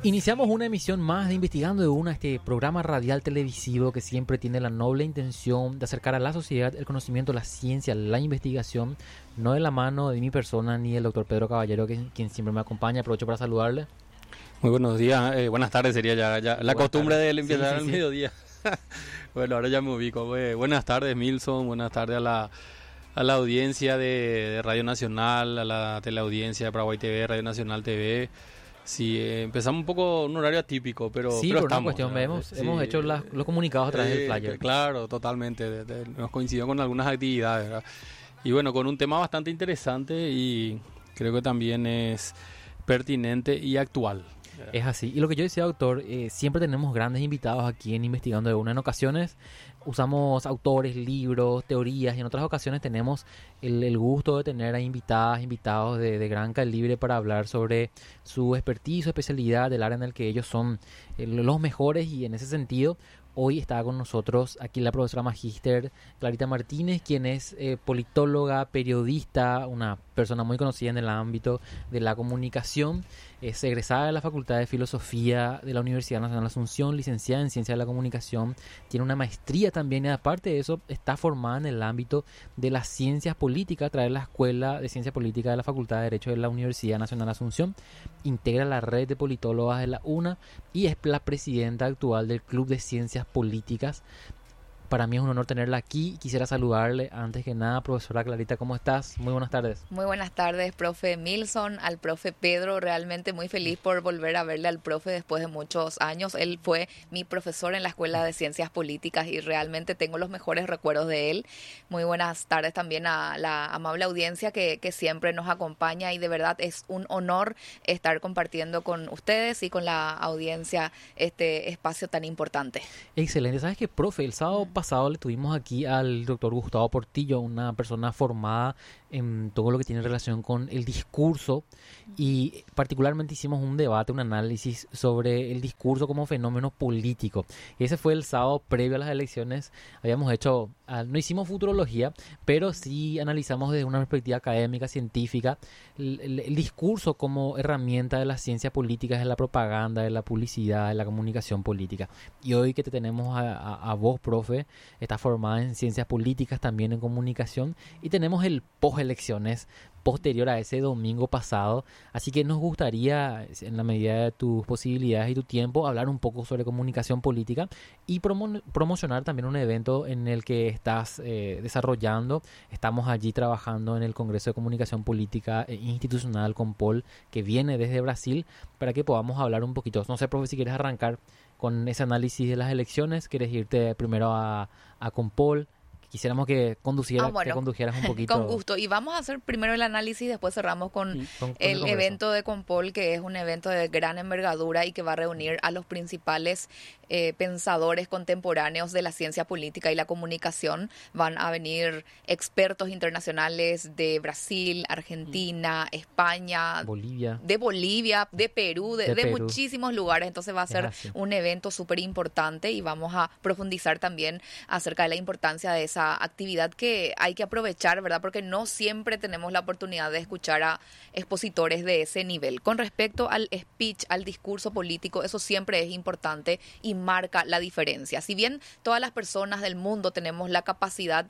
Iniciamos una emisión más de Investigando de Una, este programa radial televisivo que siempre tiene la noble intención de acercar a la sociedad el conocimiento, la ciencia, la investigación, no de la mano de mi persona ni del doctor Pedro Caballero, quien siempre me acompaña. Aprovecho para saludarle. Muy buenos días, buenas tardes sería ya la costumbre de empezar al mediodía. Bueno, ahora ya me ubico. Buenas tardes, Milson, buenas tardes a la audiencia de Radio Nacional, a la teleaudiencia de Paraguay TV, Radio Nacional TV. Sí, empezamos un poco un horario atípico, pero por estamos. Una cuestión, hemos hecho los comunicados a través del flyer. Claro, totalmente. Nos coincidió con algunas actividades, ¿verdad? Y bueno, con un tema bastante interesante y creo que también es pertinente y actual. Es así. Y lo que yo decía, doctor, siempre tenemos grandes invitados aquí en Investigando de Una. En ocasiones usamos autores, libros, teorías, y en otras ocasiones tenemos el gusto de tener a invitados de gran calibre para hablar sobre su expertise, su especialidad, del área en el que ellos son los mejores. Y en ese sentido, hoy está con nosotros aquí la profesora magíster Clarita Martínez, quien es politóloga, periodista, una persona muy conocida en el ámbito de la comunicación. Es egresada de la Facultad de Filosofía de la Universidad Nacional de Asunción, licenciada en Ciencia de la Comunicación, tiene una maestría también y aparte de eso está formada en el ámbito de las ciencias políticas a través de la Escuela de Ciencia Política de la Facultad de Derecho de la Universidad Nacional de Asunción, integra la red de politólogas de la UNA y es la presidenta actual del Club de Ciencias Políticas. Para mí es un honor tenerla aquí. Quisiera saludarle antes que nada, profesora Clarita, ¿cómo estás? Muy buenas tardes. Muy buenas tardes, profe Milson, al profe Pedro. Realmente muy feliz por volver a verle al profe después de muchos años. Él fue mi profesor en la Escuela de Ciencias Políticas y realmente tengo los mejores recuerdos de él. Muy buenas tardes también a la amable audiencia que siempre nos acompaña y de verdad es un honor estar compartiendo con ustedes y con la audiencia este espacio tan importante. Excelente. ¿Sabes qué, profe? El sábado pasado le tuvimos aquí al doctor Gustavo Portillo, una persona formada en todo lo que tiene relación con el discurso y particularmente hicimos un debate, un análisis sobre el discurso como fenómeno político. Y ese fue el sábado previo a las elecciones. Habíamos hecho, no hicimos futurología, pero sí analizamos desde una perspectiva académica, científica, el discurso como herramienta de las ciencias políticas, de la propaganda, de la publicidad, de la comunicación política. Y hoy que te tenemos a vos, profe, está formada en ciencias políticas, también en comunicación, y tenemos el post-elecciones posterior a ese domingo pasado, así que nos gustaría, en la medida de tus posibilidades y tu tiempo, hablar un poco sobre comunicación política y promocionar también un evento en el que estás desarrollando. Estamos allí trabajando en el Congreso de Comunicación Política Institucional CONPOL, que viene desde Brasil, para que podamos hablar un poquito. No sé, profe, si quieres arrancar con ese análisis de las elecciones. ¿Quieres irte primero a CONPOL? Quisiéramos que condujeras un poquito. Con gusto. Y vamos a hacer primero el análisis, después cerramos con el evento de CONPOL, que es un evento de gran envergadura y que va a reunir a los principales pensadores contemporáneos de la ciencia política y la comunicación. Van a venir expertos internacionales de Brasil, Argentina, España, de Bolivia, de Perú, de muchísimos lugares. Entonces va a ser un evento súper importante y vamos a profundizar también acerca de la importancia de esa actividad que hay que aprovechar, ¿verdad? Porque no siempre tenemos la oportunidad de escuchar a expositores de ese nivel. Con respecto al speech, al discurso político, eso siempre es importante y marca la diferencia. Si bien todas las personas del mundo tenemos la capacidad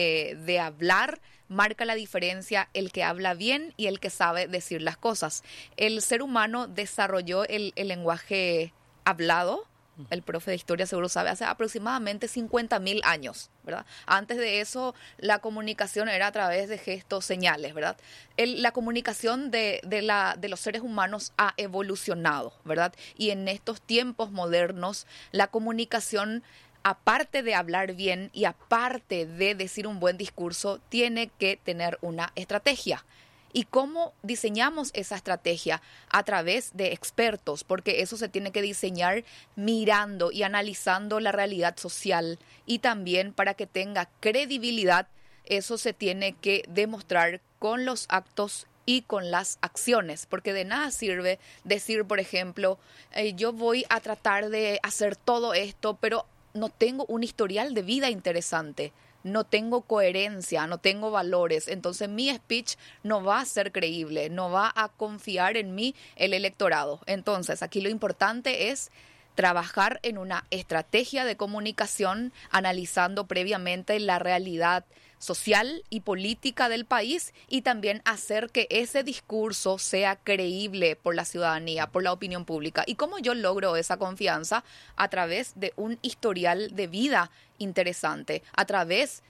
de hablar, marca la diferencia el que habla bien y el que sabe decir las cosas. El ser humano desarrolló el lenguaje hablado. El profe de historia seguro sabe, hace aproximadamente 50.000 años, ¿verdad? Antes de eso, la comunicación era a través de gestos, señales, ¿verdad? La comunicación de los seres humanos ha evolucionado, ¿verdad? Y en estos tiempos modernos, la comunicación, aparte de hablar bien y aparte de decir un buen discurso, tiene que tener una estrategia. ¿Y cómo diseñamos esa estrategia? A través de expertos, porque eso se tiene que diseñar mirando y analizando la realidad social y también para que tenga credibilidad, eso se tiene que demostrar con los actos y con las acciones, porque de nada sirve decir, por ejemplo, yo voy a tratar de hacer todo esto, pero no tengo un historial de vida interesante. no tengo coherencia, no tengo valores, entonces mi speech no va a ser creíble, no va a confiar en mí el electorado. Entonces, aquí lo importante es trabajar en una estrategia de comunicación, analizando previamente la realidad social y política del país y también hacer que ese discurso sea creíble por la ciudadanía, por la opinión pública. ¿Y cómo yo logro esa confianza? A través de un historial de vida interesante, a través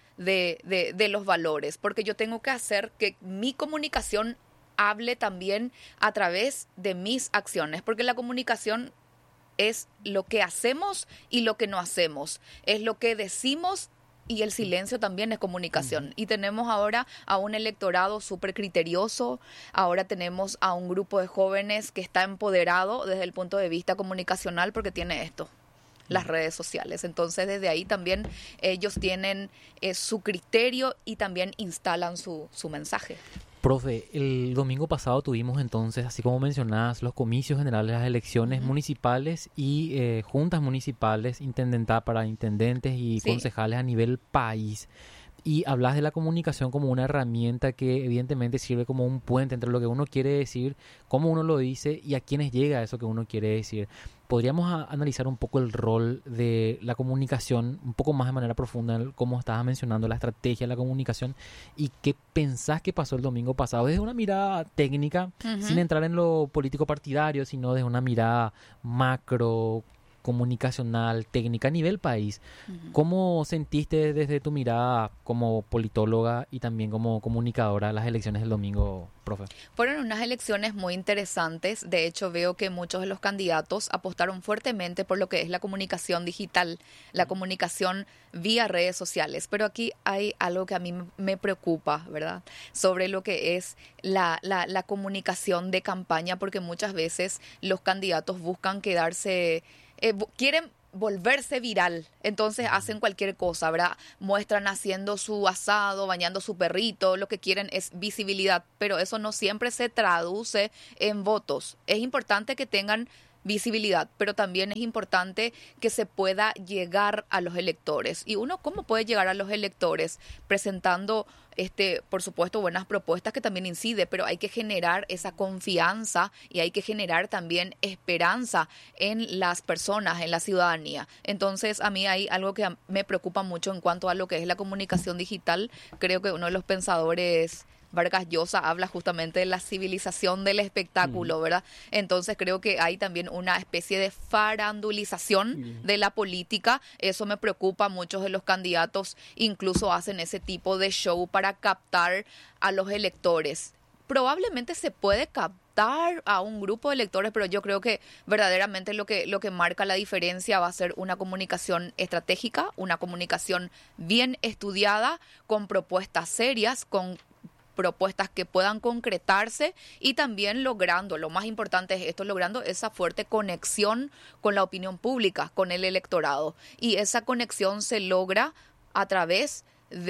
de los valores, porque yo tengo que hacer que mi comunicación hable también a través de mis acciones, porque la comunicación es lo que hacemos y lo que no hacemos, es lo que decimos y el silencio también es comunicación. Y tenemos ahora a un electorado súper criterioso, ahora tenemos a un grupo de jóvenes que está empoderado desde el punto de vista comunicacional porque tiene esto, las redes sociales. Entonces desde ahí también ellos tienen su criterio y también instalan su mensaje. Profe, el domingo pasado tuvimos entonces, así como mencionabas, los comicios generales, las elecciones municipales y juntas municipales, para intendentes y concejales a nivel país. Y hablas de la comunicación como una herramienta que evidentemente sirve como un puente entre lo que uno quiere decir, cómo uno lo dice y a quiénes llega eso que uno quiere decir. ¿Podríamos analizar un poco el rol de la comunicación un poco más de manera profunda, como estabas mencionando, la estrategia de la comunicación y qué pensás que pasó el domingo pasado desde una mirada técnica, sin entrar en lo político partidario, sino desde una mirada macro, comunicacional, técnica a nivel país? ¿Cómo sentiste desde tu mirada como politóloga y también como comunicadora las elecciones del domingo, profe? Fueron unas elecciones muy interesantes. De hecho, veo que muchos de los candidatos apostaron fuertemente por lo que es la comunicación digital, la comunicación vía redes sociales. Pero aquí hay algo que a mí me preocupa, ¿verdad? Sobre lo que es la comunicación de campaña, porque muchas veces los candidatos buscan quedarse... quieren volverse viral, entonces hacen cualquier cosa, ¿verdad? Muestran haciendo su asado, bañando su perrito, lo que quieren es visibilidad, pero eso no siempre se traduce en votos. Es importante que tengan visibilidad, pero también es importante que se pueda llegar a los electores. ¿Y uno cómo puede llegar a los electores? Presentando, por supuesto, buenas propuestas que también incide, pero hay que generar esa confianza y hay que generar también esperanza en las personas, en la ciudadanía. Entonces, a mí hay algo que me preocupa mucho en cuanto a lo que es la comunicación digital. Creo que uno de los pensadores, Vargas Llosa, habla justamente de la civilización del espectáculo, ¿verdad? Entonces creo que hay también una especie de farandulización de la política. Eso me preocupa. Muchos de los candidatos incluso hacen ese tipo de show para captar a los electores. Probablemente se puede captar a un grupo de electores, pero yo creo que verdaderamente lo que marca la diferencia va a ser una comunicación estratégica, una comunicación bien estudiada, con propuestas serias, con propuestas que puedan concretarse y también logrando, lo más importante es esto, logrando esa fuerte conexión con la opinión pública, con el electorado. Y esa conexión se logra a través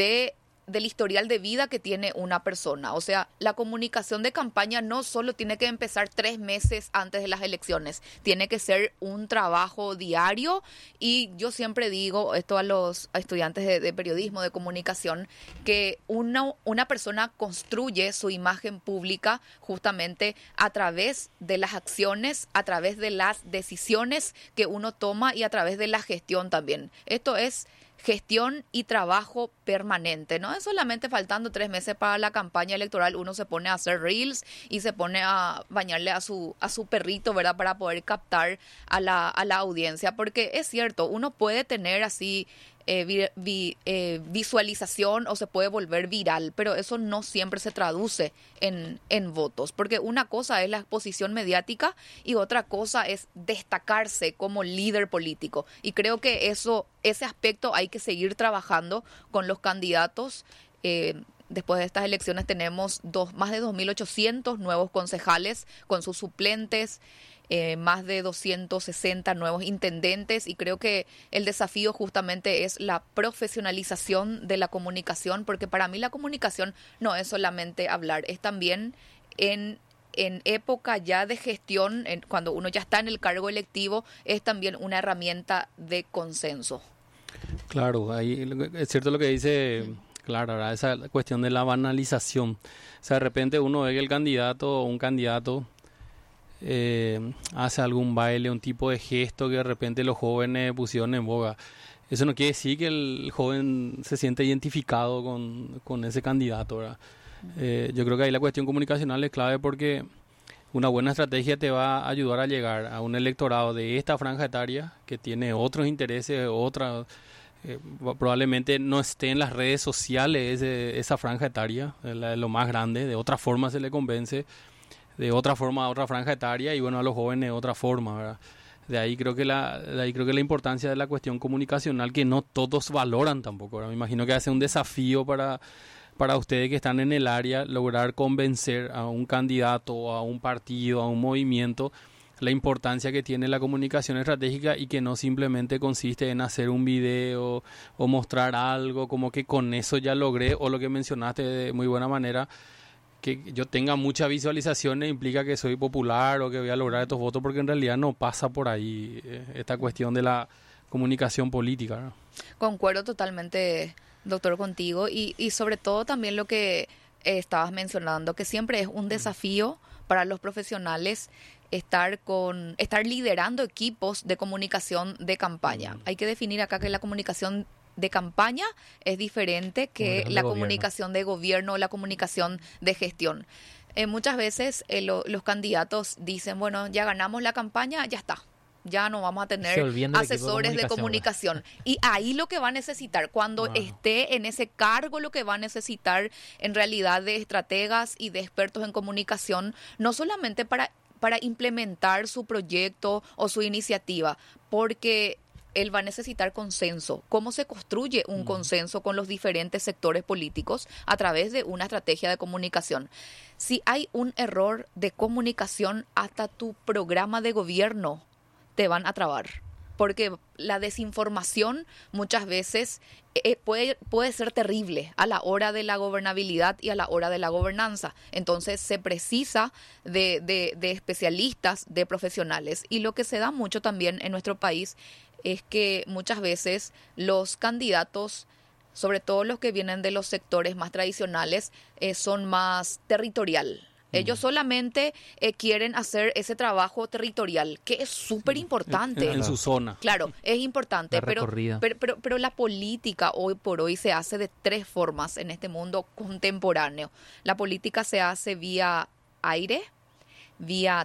del historial de vida que tiene una persona. O sea, la comunicación de campaña no solo tiene que empezar 3 meses antes de las elecciones, tiene que ser un trabajo diario. Y yo siempre digo esto a los estudiantes de periodismo, de comunicación, que una persona construye su imagen pública justamente a través de las acciones, a través de las decisiones que uno toma y a través de la gestión también. Esto es gestión y trabajo permanente. No es solamente faltando 3 meses para la campaña electoral, uno se pone a hacer reels y se pone a bañarle a su perrito, ¿verdad? Para poder captar a la audiencia. Porque es cierto, uno puede tener así visualización o se puede volver viral, pero eso no siempre se traduce en votos, porque una cosa es la exposición mediática y otra cosa es destacarse como líder político, y creo que ese aspecto hay que seguir trabajando con los candidatos. Después de estas elecciones tenemos más de 2.800 nuevos concejales con sus suplentes, más de 260 nuevos intendentes, y creo que el desafío justamente es la profesionalización de la comunicación, porque para mí la comunicación no es solamente hablar, es también en época ya de gestión, cuando uno ya está en el cargo electivo, es también una herramienta de consenso. Claro, ahí es cierto lo que dice Clara, ¿verdad? Esa cuestión de la banalización. O sea, de repente uno ve que el candidato o un candidato hace algún baile, un tipo de gesto que de repente los jóvenes pusieron en boga. Eso no quiere decir que el joven se siente identificado con ese candidato, ¿verdad? Yo creo que ahí la cuestión comunicacional es clave porque una buena estrategia te va a ayudar a llegar a un electorado de esta franja etaria que tiene otros intereses, probablemente no esté en las redes sociales esa franja etaria, lo más grande, de otra forma se le convence, de otra forma a otra franja etaria y bueno, a los jóvenes de otra forma, ¿verdad? De ahí creo que la importancia de la cuestión comunicacional que no todos valoran tampoco, ¿verdad? Me imagino que hace un desafío para ustedes que están en el área lograr convencer a un candidato, a un partido, a un movimiento la importancia que tiene la comunicación estratégica y que no simplemente consiste en hacer un video o mostrar algo como que con eso ya logré, o lo que mencionaste de muy buena manera, que yo tenga muchas visualizaciones implica que soy popular o que voy a lograr estos votos, porque en realidad no pasa por ahí esta cuestión de la comunicación política, ¿no? Concuerdo totalmente, doctor, contigo y sobre todo también lo que estabas mencionando, que siempre es un desafío para los profesionales estar liderando equipos de comunicación de campaña. Hay que definir acá que la comunicación de campaña es diferente que la comunicación de gobierno o la comunicación de gestión. Muchas veces los candidatos dicen, bueno, ya ganamos la campaña, ya está. Ya no vamos a tener asesores de comunicación. Y ahí lo que va a necesitar, cuando esté en ese cargo, lo que va a necesitar en realidad de estrategas y de expertos en comunicación, no solamente para implementar su proyecto o su iniciativa, porque él va a necesitar consenso. ¿Cómo se construye un consenso con los diferentes sectores políticos? A través de una estrategia de comunicación. Si hay un error de comunicación, hasta tu programa de gobierno te van a trabar, porque la desinformación muchas veces puede ser terrible a la hora de la gobernabilidad y a la hora de la gobernanza. Entonces se precisa de especialistas, de profesionales. Y lo que se da mucho también en nuestro país es que muchas veces los candidatos, sobre todo los que vienen de los sectores más tradicionales, son más territorial. Ellos solamente quieren hacer ese trabajo territorial, que es súper importante. En su zona. Claro, es importante, pero la política hoy por hoy se hace de tres formas en este mundo contemporáneo. La política se hace vía aire, vía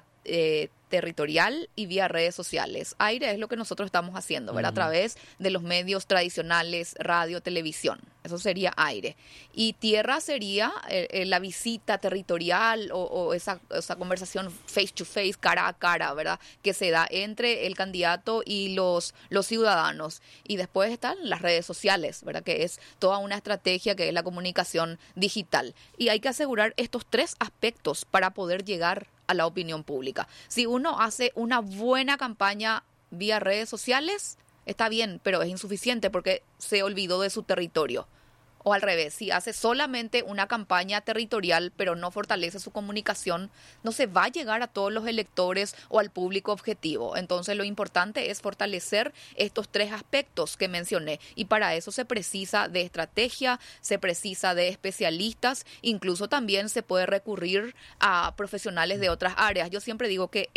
territorial y vía redes sociales. Aire es lo que nosotros estamos haciendo, ¿verdad? A través de los medios tradicionales, radio, televisión. Eso sería aire. Y tierra sería la visita territorial o esa conversación face to face, cara a cara, ¿verdad? Que se da entre el candidato y los ciudadanos. Y después están las redes sociales, ¿verdad? Que es toda una estrategia que es la comunicación digital. Y hay que asegurar estos tres aspectos para poder llegar a la opinión pública. Si uno hace una buena campaña vía redes sociales, está bien, pero es insuficiente porque se olvidó de su territorio. O al revés, si hace solamente una campaña territorial, pero no fortalece su comunicación, no se va a llegar a todos los electores o al público objetivo. Entonces, lo importante es fortalecer estos tres aspectos que mencioné. Y para eso se precisa de estrategia, se precisa de especialistas, incluso también se puede recurrir a profesionales de otras áreas. Yo siempre digo que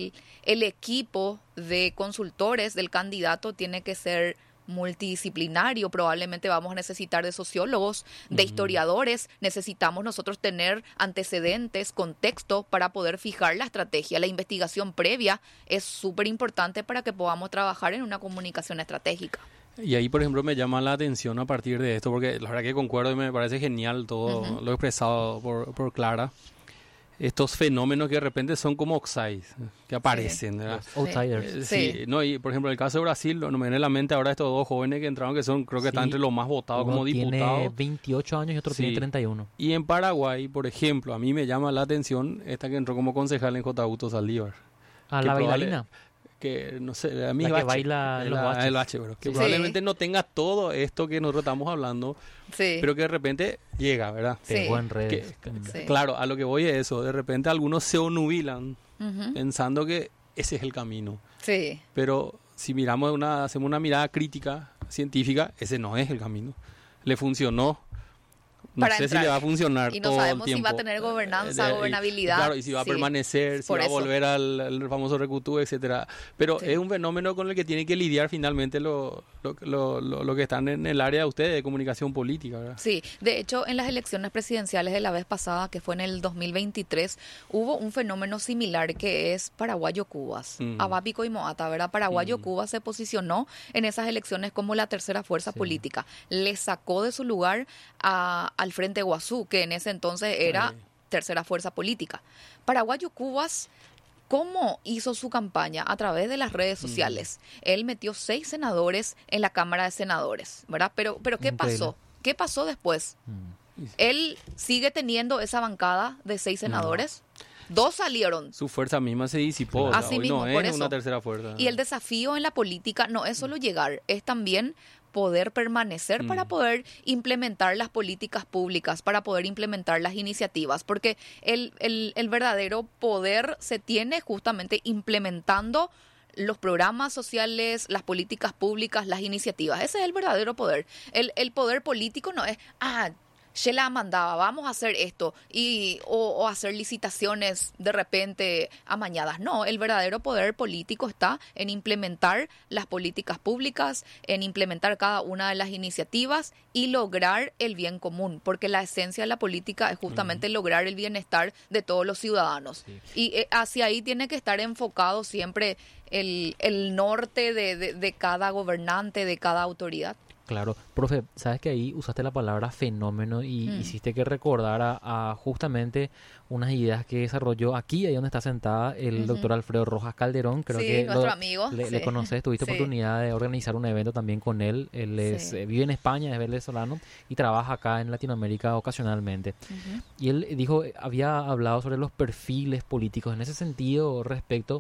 el equipo de consultores del candidato tiene que ser multidisciplinario. Probablemente vamos a necesitar de sociólogos, de historiadores. Necesitamos nosotros tener antecedentes, contexto para poder fijar la estrategia. La investigación previa es súper importante para que podamos trabajar en una comunicación estratégica. Y ahí, por ejemplo, me llama la atención a partir de esto, porque la verdad que concuerdo y me parece genial todo lo expresado por Clara. Estos fenómenos que de repente son como oxides, que aparecen, ¿verdad? Outsiders. Sí, no, y por ejemplo, en el caso de Brasil, no me viene a la mente ahora estos dos jóvenes que entraron, que son, creo que están entre los más votados como diputados. Tiene 28 años y otro tiene 31. Y en Paraguay, por ejemplo, a mí me llama la atención esta que entró como concejal en JU Saldívar. ¿A la bailarina? Que no sé, a mí la que baila el bache, bro, que probablemente no tenga todo esto que nosotros estamos hablando, pero que de repente llega, ¿verdad? Buen redes. Claro, a lo que voy es eso, de repente algunos se onubilan pensando que ese es el camino. Sí. Pero si hacemos una mirada crítica, científica, ese no es el camino. Le funcionó. No sé si le va a funcionar y no todo sabemos el tiempo. si va a tener gobernanza, gobernabilidad. Claro, y si va a permanecer, si va a volver al famoso recutú, etcétera. Pero es un fenómeno con el que tienen que lidiar finalmente lo que están en el área de ustedes de comunicación política, ¿verdad? Sí, de hecho, en las elecciones presidenciales de la vez pasada, que fue en el 2023, hubo un fenómeno similar que es Paraguayo-Cubas. Abápico y Moata, ¿verdad? Paraguayo-Cubas se posicionó en esas elecciones como la tercera fuerza política. Le sacó de su lugar al Frente Guazú, que en ese entonces era tercera fuerza política. Paraguayo-Cubas, ¿cómo hizo su campaña? A través de las redes sociales. Él metió 6 senadores en la Cámara de Senadores, ¿verdad? Pero ¿qué pasó? ¿Qué pasó después? Él sigue teniendo esa bancada de 6 senadores. 2 salieron. Su fuerza misma se disipó. Así mismo, no por es eso. una tercera fuerza. Y el desafío en la política no es solo llegar, es también poder permanecer para poder implementar las políticas públicas, para poder implementar las iniciativas, porque el verdadero poder se tiene justamente implementando los programas sociales, las políticas públicas, las iniciativas. Ese es el verdadero poder. El poder político no es, Shela mandaba, vamos a hacer esto, o hacer licitaciones de repente amañadas. No, el verdadero poder político está en implementar las políticas públicas, en implementar cada una de las iniciativas y lograr el bien común, porque la esencia de la política es justamente lograr el bienestar de todos los ciudadanos. Sí. Y hacia ahí tiene que estar enfocado siempre el norte de cada gobernante, de cada autoridad. Claro, profe, sabes que ahí usaste la palabra fenómeno y hiciste que recordara a justamente unas ideas que desarrolló aquí, ahí donde está sentada el doctor Alfredo Rojas Calderón. Creo que nuestro amigo. Le conoces, tuviste oportunidad de organizar un evento también con él. Él vive en España, es venezolano y trabaja acá en Latinoamérica ocasionalmente. Y él dijo, había hablado sobre los perfiles políticos en ese sentido respecto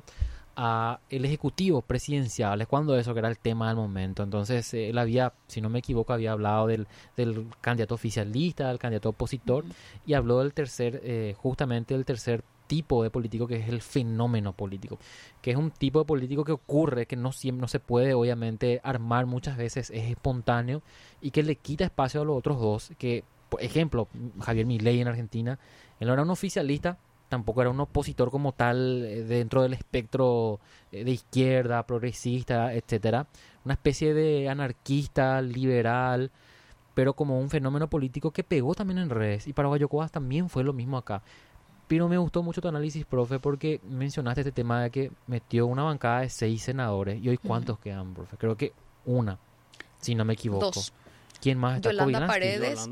a el ejecutivo presidencial, es cuando eso que era el tema del momento. Entonces él había, si no me equivoco, había hablado del candidato oficialista, del candidato opositor, y habló del justamente del tercer tipo de político, que es el fenómeno político, que es un tipo de político que ocurre, que no se puede obviamente armar muchas veces, es espontáneo y que le quita espacio a los otros dos, que por ejemplo, Javier Milei en Argentina, él no era un oficialista, tampoco era un opositor como tal dentro del espectro de izquierda, progresista, etcétera. Una especie de anarquista, liberal, pero como un fenómeno político que pegó también en redes. Y Paraguayo-Cubas también fue lo mismo acá. Pero me gustó mucho tu análisis, profe, porque mencionaste este tema de que metió una bancada de 6 senadores. ¿Y hoy cuántos quedan, profe? Creo que una, si no me equivoco. 2. ¿Quién más está? Yolanda Paredes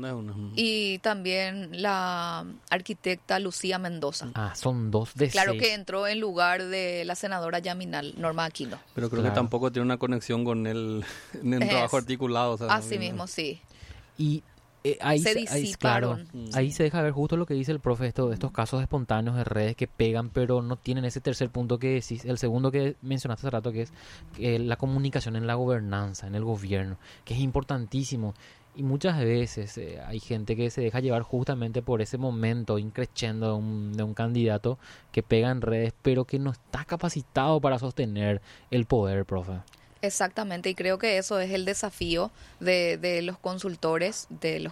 y también la arquitecta Lucía Mendoza. Son 2 de 6. Claro que entró en lugar de la senadora Yaminal, Norma Aquino. Pero creo que tampoco tiene una conexión con el trabajo articulado. O sea, así mismo, sí. Y ahí se disiparon. Claro, ahí se deja ver justo lo que dice el profe, estos casos espontáneos de redes que pegan, pero no tienen ese tercer punto que decís, el segundo que mencionaste hace rato, que es la comunicación en la gobernanza, en el gobierno, que es importantísimo. Y muchas veces hay gente que se deja llevar justamente por ese momento increciendo de un candidato que pega en redes, pero que no está capacitado para sostener el poder, profe. Exactamente, y creo que eso es el desafío de los consultores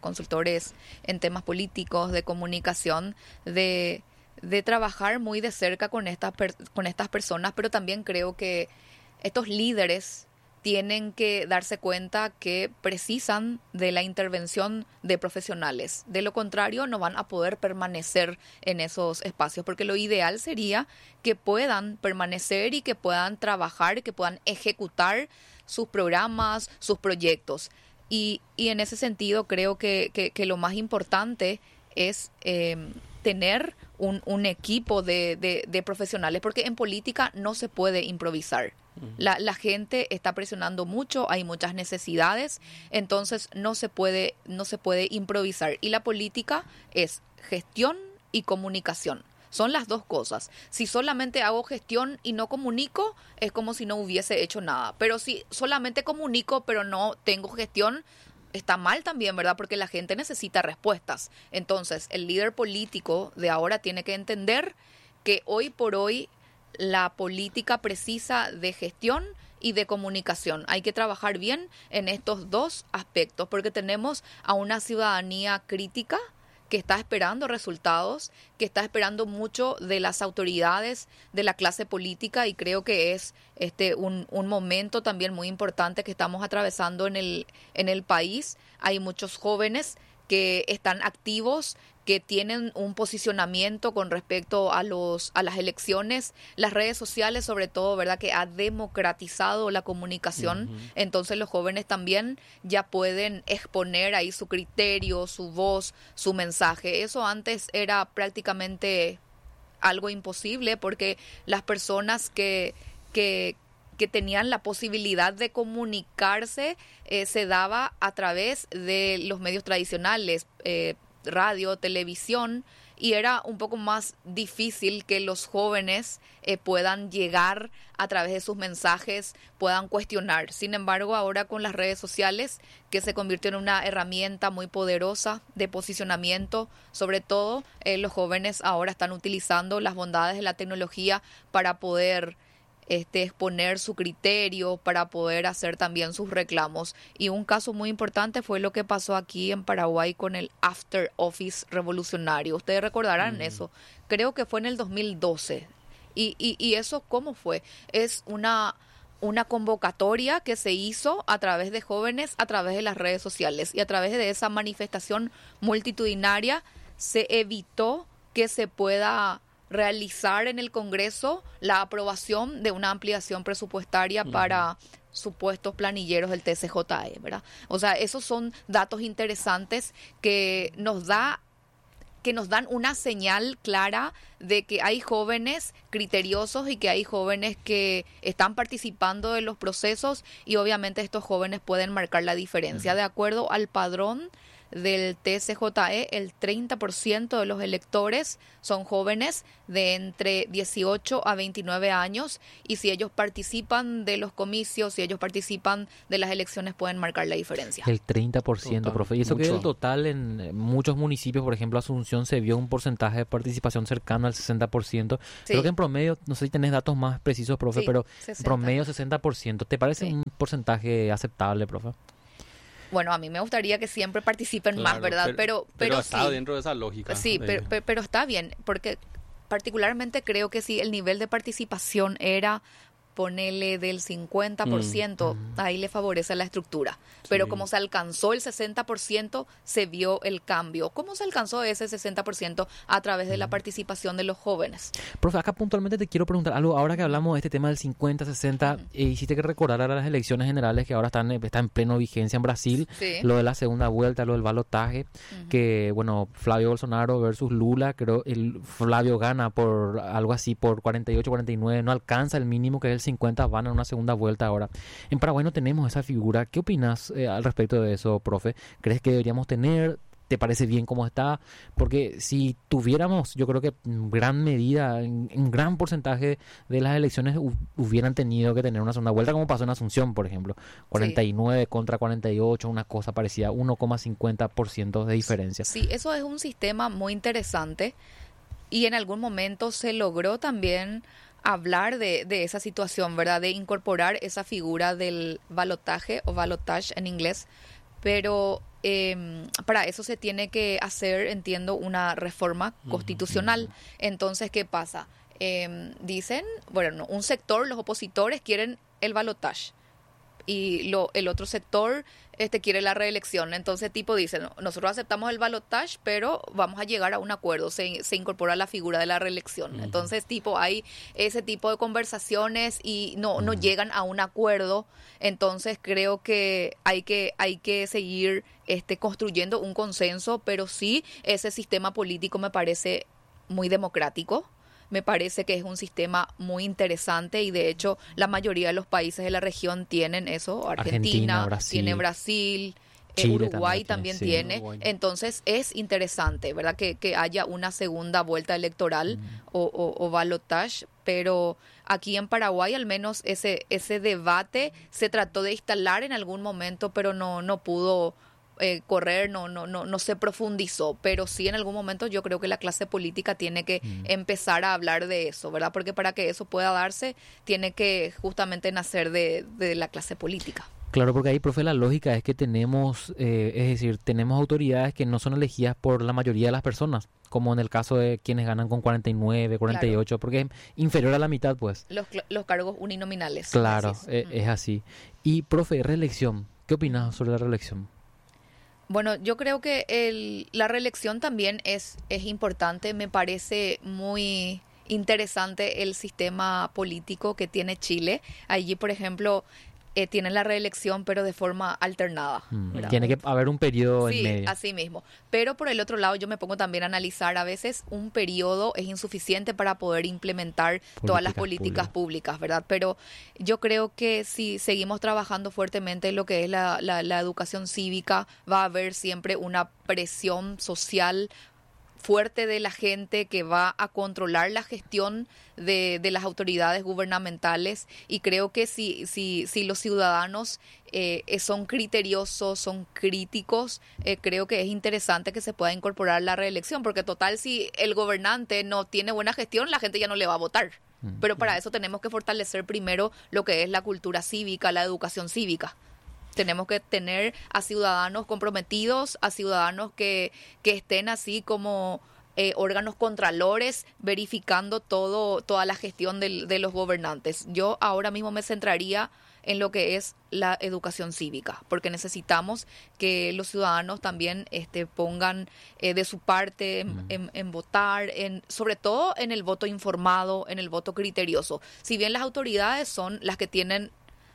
en temas políticos, de comunicación, de trabajar muy de cerca con estas personas, pero también creo que estos líderes tienen que darse cuenta que precisan de la intervención de profesionales. De lo contrario, no van a poder permanecer en esos espacios, porque lo ideal sería que puedan permanecer y que puedan trabajar, que puedan ejecutar sus programas, sus proyectos. Y en ese sentido creo que lo más importante es tener un equipo de profesionales, porque en política no se puede improvisar. La gente está presionando mucho, hay muchas necesidades, entonces no se puede improvisar. Y la política es gestión y comunicación. Son las dos cosas. Si solamente hago gestión y no comunico, es como si no hubiese hecho nada. Pero si solamente comunico pero no tengo gestión, está mal también, ¿verdad? Porque la gente necesita respuestas. Entonces, el líder político de ahora tiene que entender que hoy por hoy la política precisa de gestión y de comunicación. Hay que trabajar bien en estos dos aspectos, porque tenemos a una ciudadanía crítica que está esperando resultados, que está esperando mucho de las autoridades, de la clase política, y creo que es un momento también muy importante que estamos atravesando en el país. Hay muchos jóvenes que están activos, que tienen un posicionamiento con respecto a las elecciones, las redes sociales sobre todo, ¿verdad?, que ha democratizado la comunicación. Entonces los jóvenes también ya pueden exponer ahí su criterio, su voz, su mensaje. Eso antes era prácticamente algo imposible, porque las personas que tenían la posibilidad de comunicarse se daba a través de los medios tradicionales, radio, televisión, y era un poco más difícil que los jóvenes puedan llegar a través de sus mensajes, puedan cuestionar. Sin embargo, ahora con las redes sociales, que se convirtió en una herramienta muy poderosa de posicionamiento, sobre todo los jóvenes ahora están utilizando las bondades de la tecnología para poder exponer su criterio, para poder hacer también sus reclamos. Y un caso muy importante fue lo que pasó aquí en Paraguay con el After Office revolucionario. Ustedes recordarán eso. Creo que fue en el 2012. ¿Y eso cómo fue? Es una convocatoria que se hizo a través de jóvenes, a través de las redes sociales, y a través de esa manifestación multitudinaria se evitó que se pueda realizar en el Congreso la aprobación de una ampliación presupuestaria para supuestos planilleros del TCJE, ¿verdad? O sea, esos son datos interesantes que nos dan una señal clara de que hay jóvenes criteriosos y que hay jóvenes que están participando de los procesos, y obviamente estos jóvenes pueden marcar la diferencia. De acuerdo al padrón del TCJE, el 30% de los electores son jóvenes de entre 18 a 29 años, y si ellos participan de los comicios, si ellos participan de las elecciones, pueden marcar la diferencia. El 30%, Total, profe. Y eso mucho. que el total en muchos municipios, por ejemplo Asunción, se vio un porcentaje de participación cercano al 60%. Sí. Creo que en promedio, no sé si tenés datos más precisos, profe, Sí, pero 60. en promedio 60%. ¿Te parece Sí. un porcentaje aceptable, profe? Bueno, a mí me gustaría que siempre participen más, Claro, ¿verdad? Pero está sí. dentro de esa lógica. Sí, pero está bien, porque particularmente creo que si el nivel de participación era, ponele, del 50%, ahí le favorece la estructura. Pero Sí. como se alcanzó el 60%, se vio el cambio. ¿Cómo se alcanzó ese 60%? A través de la participación de los jóvenes. Profe, acá puntualmente te quiero preguntar algo. Ahora que hablamos de este tema del 50-60, hiciste que recordar a las elecciones generales que ahora están en pleno vigencia en Brasil. Sí. Lo de la segunda vuelta, lo del balotaje, que, bueno, Flavio Bolsonaro versus Lula, creo el Flavio gana por algo así, por 48, 49, no alcanza el mínimo que es el 50, van a una segunda vuelta ahora. En Paraguay no tenemos esa figura. ¿Qué opinas al respecto de eso, profe? ¿Crees que deberíamos tener? ¿Te parece bien cómo está? Porque si tuviéramos, yo creo que en gran medida, en gran porcentaje de las elecciones hubieran tenido que tener una segunda vuelta, como pasó en Asunción, por ejemplo. 49 contra 48, una cosa parecida, 1,50% de diferencia. Sí, eso es un sistema muy interesante, y en algún momento se logró también hablar de esa situación, ¿verdad? De incorporar esa figura del balotaje o balotage en inglés, pero para eso se tiene que hacer, entiendo, una reforma constitucional. Entonces, ¿qué pasa? Dicen, bueno, un sector, los opositores, quieren el balotage, y el otro sector quiere la reelección. Entonces, tipo, dicen, nosotros aceptamos el balotage, pero vamos a llegar a un acuerdo. Se incorpora la figura de la reelección. Entonces, tipo, hay ese tipo de conversaciones y no llegan a un acuerdo. Entonces, creo que hay que seguir construyendo un consenso, pero sí, ese sistema político me parece muy democrático. Me parece que es un sistema muy interesante, y de hecho la mayoría de los países de la región tienen eso. Argentina tiene, Brasil, Chile Uruguay también sí, tiene. Uruguay. Entonces es interesante, ¿verdad? Que haya una segunda vuelta electoral o balotage, pero aquí en Paraguay al menos ese debate se trató de instalar en algún momento, pero no pudo correr, no se profundizó, pero sí en algún momento yo creo que la clase política tiene que empezar a hablar de eso, ¿verdad? Porque para que eso pueda darse, tiene que justamente nacer de la clase política. Claro, porque ahí, profe, la lógica es que tenemos, es decir, tenemos autoridades que no son elegidas por la mayoría de las personas, como en el caso de quienes ganan con 49, 48, claro, porque es inferior a la mitad, pues. Los cargos uninominales. Claro, es así. Y, profe, reelección, ¿qué opinas sobre la reelección? Bueno, yo creo que la reelección también es importante. Me parece muy interesante el sistema político que tiene Chile. Allí, por ejemplo, tienen la reelección, pero de forma alternada. Tiene que haber un periodo en medio. Sí, así mismo. Pero por el otro lado, yo me pongo también a analizar, a veces un periodo es insuficiente para poder implementar todas las políticas públicas, ¿verdad? Pero yo creo que si seguimos trabajando fuertemente en lo que es la educación cívica, va a haber siempre una presión social fuerte de la gente que va a controlar la gestión de las autoridades gubernamentales, y creo que si los ciudadanos son criteriosos, son críticos, creo que es interesante que se pueda incorporar la reelección, porque total, si el gobernante no tiene buena gestión, la gente ya no le va a votar. Pero para eso tenemos que fortalecer primero lo que es la cultura cívica, la educación cívica. Tenemos que tener a ciudadanos comprometidos, a ciudadanos que estén así como órganos contralores, verificando toda la gestión de los gobernantes. Yo ahora mismo me centraría en lo que es la educación cívica, porque necesitamos que los ciudadanos también pongan de su parte en votar, sobre todo en el voto informado, en el voto criterioso. Si bien las autoridades son las que tienen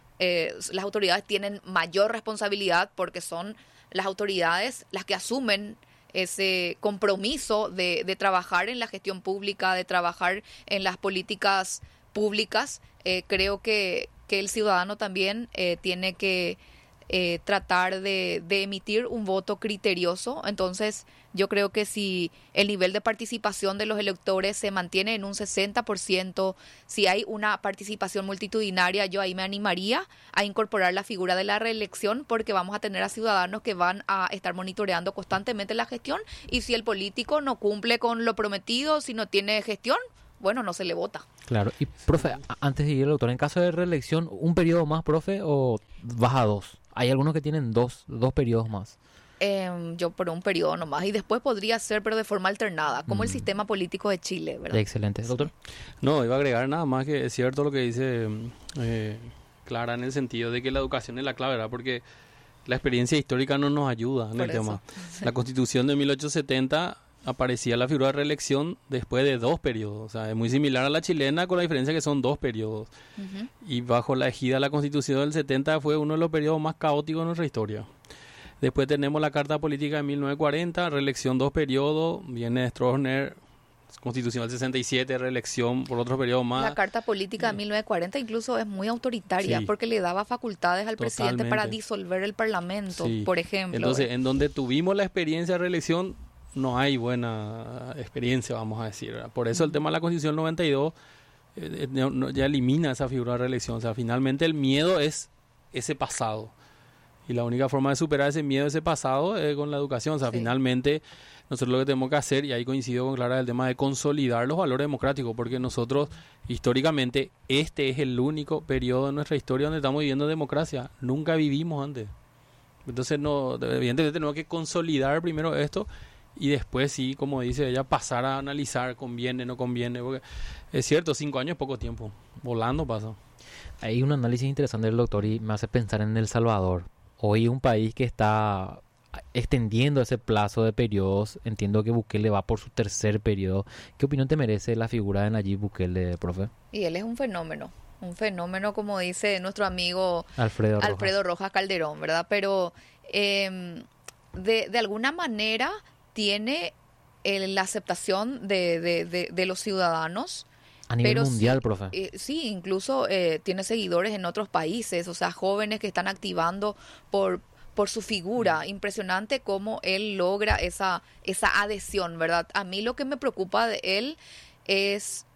las autoridades tienen mayor responsabilidad, porque son las autoridades las que asumen ese compromiso de trabajar en la gestión pública, de trabajar en las políticas públicas. Creo que el ciudadano también tiene que tratar de emitir un voto criterioso. Entonces, yo creo que si el nivel de participación de los electores se mantiene en un 60%, si hay una participación multitudinaria, yo ahí me animaría a incorporar la figura de la reelección, porque vamos a tener a ciudadanos que van a estar monitoreando constantemente la gestión, y si el político no cumple con lo prometido, si no tiene gestión, bueno, no se le vota. Claro. Y, profe, antes de ir al doctor, en caso de reelección, ¿un periodo más, profe, o vas a dos? Hay algunos que tienen dos periodos más. Yo por un periodo nomás, y después podría ser, pero de forma alternada, como el sistema político de Chile, ¿verdad? Excelente. Doctor. No, iba a agregar nada más que es cierto lo que dice Clara, en el sentido de que la educación es la clave, ¿verdad? Porque la experiencia histórica no nos ayuda en el tema. La Constitución de 1870 aparecía la figura de reelección después de 2 periodos. O sea, es muy similar a la chilena, con la diferencia que son 2 periodos. Y bajo la ejida de la Constitución del 70 fue uno de los periodos más caóticos de nuestra historia. Después tenemos la Carta Política de 1940, reelección 2 periodos, viene Stroessner, Constitución del 67, reelección por otro periodo más. La Carta Política de 1940 incluso es muy autoritaria, porque le daba facultades al presidente para disolver el Parlamento, por ejemplo. Entonces, en donde tuvimos la experiencia de reelección, no hay buena experiencia, vamos a decir, ¿verdad? Por eso el tema de la Constitución 92 ya elimina esa figura de reelección. O sea, finalmente el miedo es ese pasado. Y la única forma de superar ese miedo, ese pasado, es con la educación. O sea, finalmente nosotros lo que tenemos que hacer, y ahí coincido con Clara, el tema de consolidar los valores democráticos, porque nosotros, históricamente, este es el único periodo de nuestra historia donde estamos viviendo democracia. Nunca vivimos antes. Entonces, evidentemente tenemos que consolidar primero esto, y después sí, como dice ella, pasar a analizar conviene, no conviene, porque es cierto, 5 años es poco tiempo, volando pasa. Hay un análisis interesante del doctor y me hace pensar en El Salvador. Hoy un país que está extendiendo ese plazo de periodos. Entiendo que Bukele va por su 3er periodo. ¿Qué opinión te merece la figura de Nayib Bukele, profe? Y él es un fenómeno como dice nuestro amigo Alfredo Rojas Calderón, ¿verdad? Pero de alguna manera tiene la aceptación de los ciudadanos. A nivel mundial, sí, profe. Sí, incluso tiene seguidores en otros países, o sea, jóvenes que están activando por su figura. Impresionante cómo él logra esa adhesión, ¿verdad? A mí lo que me preocupa de él es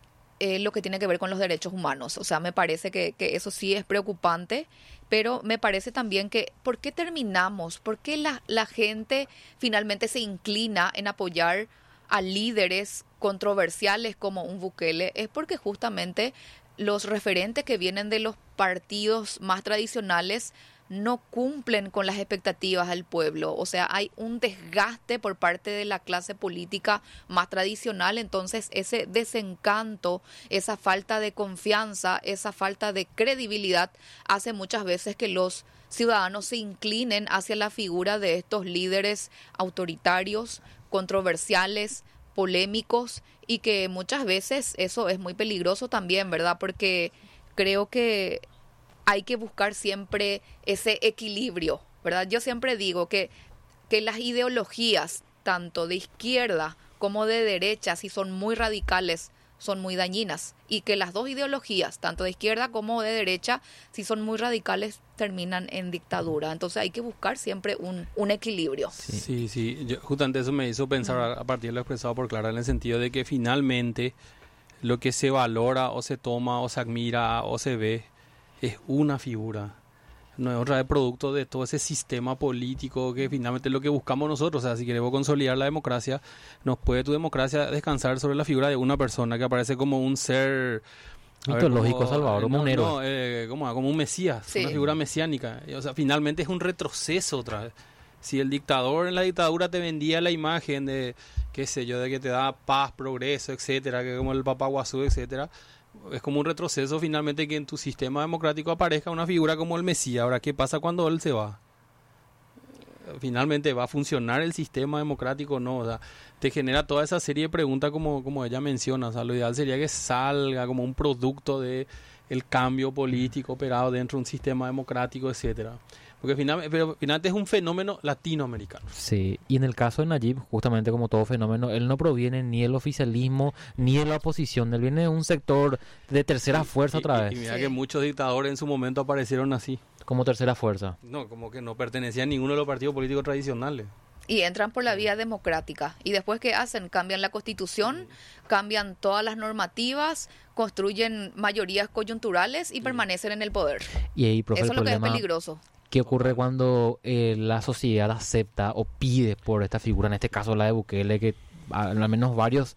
lo que tiene que ver con los derechos humanos. O sea, me parece que eso sí es preocupante, pero me parece también que ¿por qué terminamos? ¿Por qué la gente finalmente se inclina en apoyar a líderes controversiales como un Bukele? Es porque justamente los referentes que vienen de los partidos más tradicionales no cumplen con las expectativas del pueblo. O sea, hay un desgaste por parte de la clase política más tradicional. Entonces, ese desencanto, esa falta de confianza, esa falta de credibilidad hace muchas veces que los ciudadanos se inclinen hacia la figura de estos líderes autoritarios, controversiales, polémicos, y que muchas veces eso es muy peligroso también, ¿verdad? Porque creo que hay que buscar siempre ese equilibrio, ¿verdad? Yo siempre digo que las ideologías, tanto de izquierda como de derecha, si son muy radicales, son muy dañinas. Y que las dos ideologías, tanto de izquierda como de derecha, si son muy radicales, terminan en dictadura. Entonces hay que buscar siempre un equilibrio. Sí. Justamente eso me hizo pensar a partir de lo expresado por Clara, en el sentido de que finalmente lo que se valora o se toma o se admira o se ve es una figura, no es otra vez producto de todo ese sistema político que finalmente es lo que buscamos nosotros. O sea, si queremos consolidar la democracia, nos puede tu democracia descansar sobre la figura de una persona que aparece como un ser mitológico, Salvador, como un héroe. Como un mesías, una figura mesiánica. O sea, finalmente es un retroceso otra vez. Si el dictador en la dictadura te vendía la imagen de, qué sé yo, de que te da paz, progreso, etcétera, que como el Papá Guazú, etcétera, es como un retroceso finalmente que en tu sistema democrático aparezca una figura como el Mesías. Ahora, ¿qué pasa cuando él se va? Finalmente, ¿va a funcionar el sistema democrático o no? O sea, te genera toda esa serie de preguntas como ella menciona. O sea, lo ideal sería que salga como un producto de el cambio político operado dentro de un sistema democrático, etcétera. Porque finalmente es un fenómeno latinoamericano. Sí, y en el caso de Nayib, justamente como todo fenómeno, él no proviene ni del oficialismo ni de la oposición, él viene de un sector de tercera fuerza otra vez. Y mira que muchos dictadores en su momento aparecieron así. Como tercera fuerza. No, como que no pertenecían a ninguno de los partidos políticos tradicionales. Y entran por la vía democrática. Y después, ¿qué hacen? Cambian la constitución, cambian todas las normativas, construyen mayorías coyunturales y permanecen en el poder. Y ahí, profe, eso es lo que es peligroso. ¿Qué ocurre cuando la sociedad acepta o pide por esta figura, en este caso la de Bukele, que al menos varios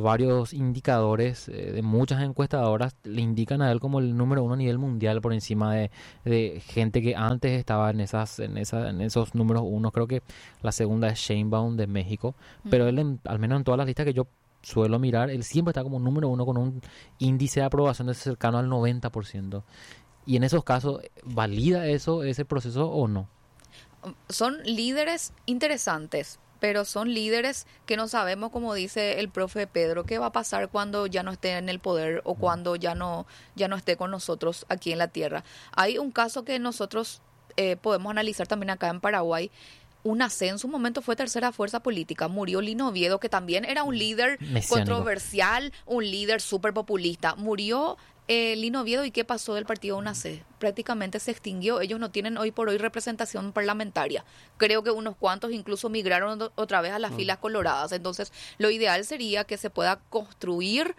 indicadores de muchas encuestadoras le indican a él como el número uno a nivel mundial por encima de gente que antes estaba en esos números uno? Creo que la segunda es Sheinbaum de México, pero él al menos en todas las listas que yo suelo mirar, él siempre está como número uno con un índice de aprobación de cercano al 90%. Y en esos casos, ¿valida ese proceso o no? Son líderes interesantes, pero son líderes que no sabemos, como dice el profe Pedro, qué va a pasar cuando ya no esté en el poder o cuando ya no esté con nosotros aquí en la tierra. Hay un caso que nosotros podemos analizar también acá en Paraguay. UNACE en su momento fue tercera fuerza política. Murió Lino Oviedo, que también era un líder controversial, un líder súper populista. Murió Lino Oviedo, ¿y qué pasó del partido UNACE? Prácticamente se extinguió. Ellos no tienen hoy por hoy representación parlamentaria. Creo que unos cuantos incluso migraron otra vez a las filas coloradas. Entonces, lo ideal sería que se pueda construir,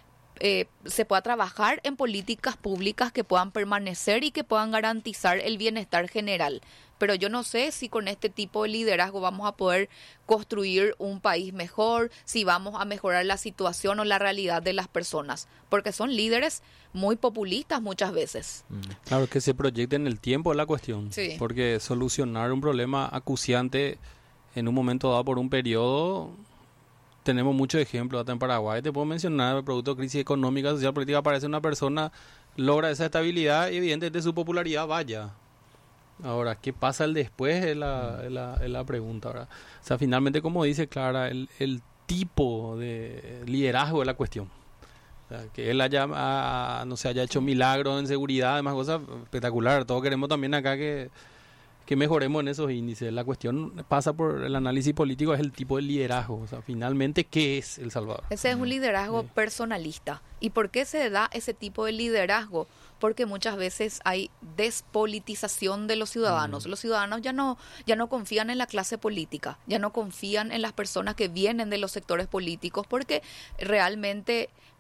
se pueda trabajar en políticas públicas que puedan permanecer y que puedan garantizar el bienestar general. Pero yo no sé si con este tipo de liderazgo vamos a poder construir un país mejor, si vamos a mejorar la situación o la realidad de las personas, porque son líderes muy populistas muchas veces. Claro, que se proyecte en el tiempo es la cuestión, sí. Porque solucionar un problema acuciante en un momento dado por un periodo, tenemos muchos ejemplos, hasta en Paraguay te puedo mencionar, el producto de crisis económica, social, política, aparece una persona, logra esa estabilidad y evidentemente su popularidad vaya. Ahora, ¿qué pasa el después? Es la pregunta, ¿verdad? O sea, finalmente, como dice Clara, el tipo de liderazgo es la cuestión. O sea, que él no se haya hecho milagros en seguridad, además cosas espectacular. Todos queremos también acá que mejoremos en esos índices. La cuestión pasa por el análisis político, es el tipo de liderazgo. O sea, finalmente, ¿qué es El Salvador? Ese es un liderazgo personalista. ¿Y por qué se da ese tipo de liderazgo? Porque muchas veces hay despolitización de los ciudadanos. Los ciudadanos ya no confían en la clase política, ya no confían en las personas que vienen de los sectores políticos, porque realmente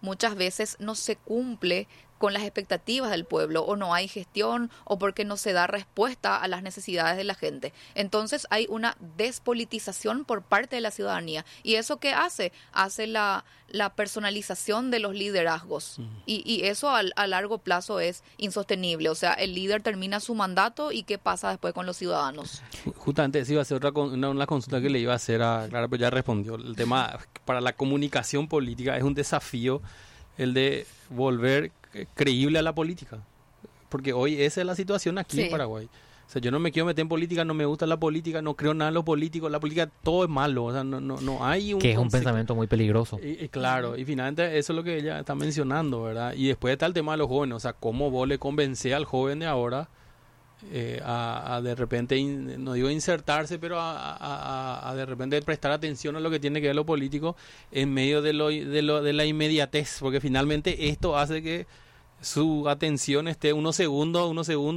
muchas veces no se cumple con las expectativas del pueblo, o no hay gestión, o porque no se da respuesta a las necesidades de la gente. Entonces hay una despolitización por parte de la ciudadanía. ¿Y eso qué hace? Hace la personalización de los liderazgos. Y eso a largo plazo es insostenible. O sea, el líder termina su mandato y ¿qué pasa después con los ciudadanos? Justamente esa iba a ser una consulta que le iba a hacer a Clara, pero ya respondió. El tema para la comunicación política es un desafío el de volver creíble a la política, porque hoy esa es la situación aquí en Paraguay. O sea, yo no me quiero meter en política, no me gusta la política, no creo nada en lo político, la política todo es malo, o sea, no hay un... Que es un pensamiento muy peligroso. Claro, y finalmente eso es lo que ella está mencionando, ¿verdad? Y después está el tema de los jóvenes, o sea, cómo vos le convencés al joven de ahora a de repente, no digo insertarse, pero a de repente prestar atención a lo que tiene que ver lo político en medio de la inmediatez, porque finalmente esto hace que su atención esté unos segundos,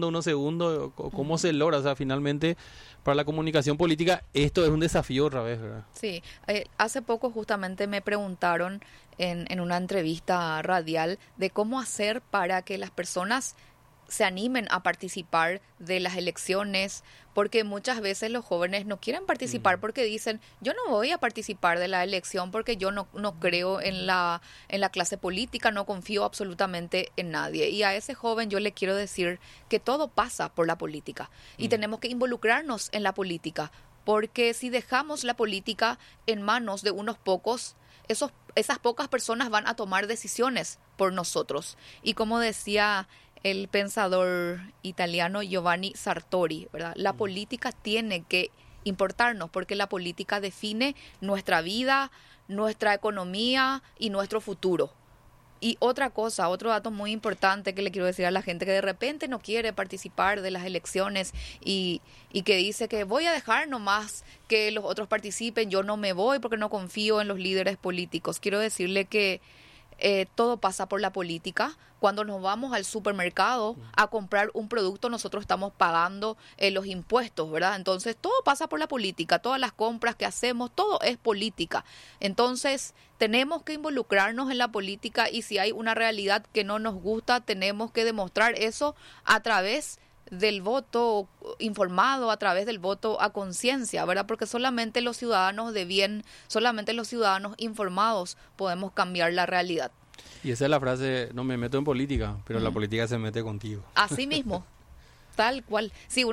¿cómo se logra? O sea, finalmente para la comunicación política esto es un desafío otra vez, ¿verdad? Sí, hace poco justamente me preguntaron en una entrevista radial de cómo hacer para que las personas se animen a participar de las elecciones, porque muchas veces los jóvenes no quieren participar porque dicen, yo no voy a participar de la elección porque yo no creo en la clase política, no confío absolutamente en nadie. Y a ese joven yo le quiero decir que todo pasa por la política y tenemos que involucrarnos en la política, porque si dejamos la política en manos de unos pocos, esas pocas personas van a tomar decisiones por nosotros. Y como decía el pensador italiano Giovanni Sartori, ¿verdad? La política tiene que importarnos porque la política define nuestra vida, nuestra economía y nuestro futuro. Y otra cosa, otro dato muy importante que le quiero decir a la gente que de repente no quiere participar de las elecciones y que dice que voy a dejar nomás que los otros participen, yo no me voy porque no confío en los líderes políticos. Quiero decirle que todo pasa por la política. Cuando nos vamos al supermercado a comprar un producto, nosotros estamos pagando los impuestos, ¿verdad? Entonces, todo pasa por la política. Todas las compras que hacemos, todo es política. Entonces, tenemos que involucrarnos en la política y si hay una realidad que no nos gusta, tenemos que demostrar eso a través del voto informado, a través del voto a conciencia, ¿verdad? Porque solamente los ciudadanos de bien, solamente los ciudadanos informados podemos cambiar la realidad. Y esa es la frase, no me meto en política, pero la política se mete contigo. Así mismo, tal cual. Sí,